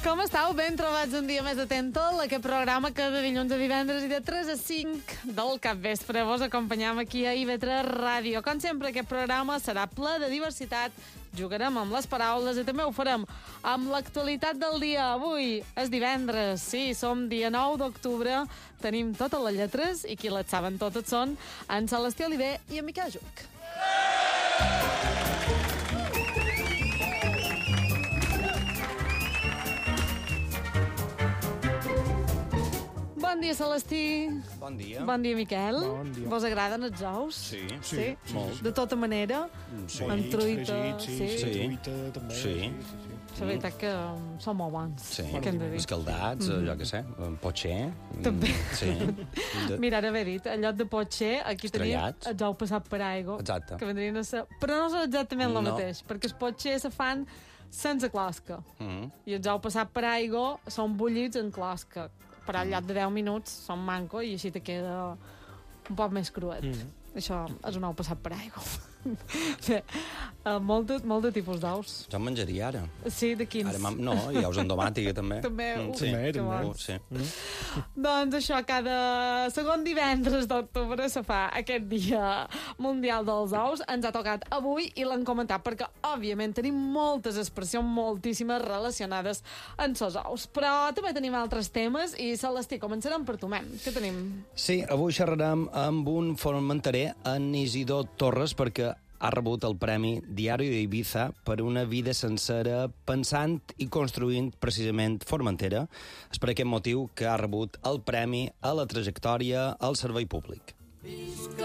Com estàu? Ben trobats un dia més atent a aquest programa que de dilluns a divendres i de 3 a 5 del capvespre vos acompanyam aquí a IB3 Ràdio. Com sempre, aquest programa serà ple de diversitat, jugarem amb les paraules i també ho farem amb l'actualitat del dia. Avui és divendres, sí, som dia 9 d'octubre, tenim totes les lletres i qui les saben totes són en Celestí Oliver i en Miquel Juc. Bon dia, Celestí. Bon dia. Bon dia, Miquel. Bon dia. Vos agraden els ous? Sí. Molt. De tota manera? Sí. Amb truita, sí. Sí. Truita, també. Sí. La veritat que són molt bons. Sí, Què hem de dir? escaldats, jo què sé, potxer. També. Sí. Mira, ara haver dit, en lloc de potxer, aquí tenim Estrellats. els ous passat per aigua. Exacte. Que vendrien a ser... Però no són exactament el No. mateix, perquè els potxer se fan sense closca. Mm. I els ous passat per aigua són bullits en closca. Però al lloc de 10 minuts són manco i així te queda un poc més cruet. Això és un ou passat per aigua. Bé, molt de tipus d'ous. Jo en menjaria ara. Sí, de quins? Ara no, hi ha ous amb tomàtica, també. També, Sí. També, que també. bons. Sí. Doncs això, cada segon divendres d'octubre se fa aquest dia mundial dels ous. Ens ha tocat avui i l'hem comentat perquè, òbviament, tenim moltes expressions moltíssimes relacionades amb els ous. Però també tenim altres temes i, Celestí, començarem per tu, men. Què tenim? Sí, avui xerrarem amb un formenterer, en Isidor Torres, perquè ha rebut el Premi Diari d'Ibiza per una vida sencera pensant i construint precisament Formentera. És per aquest motiu que ha rebut el Premi a la trajectòria al servei públic.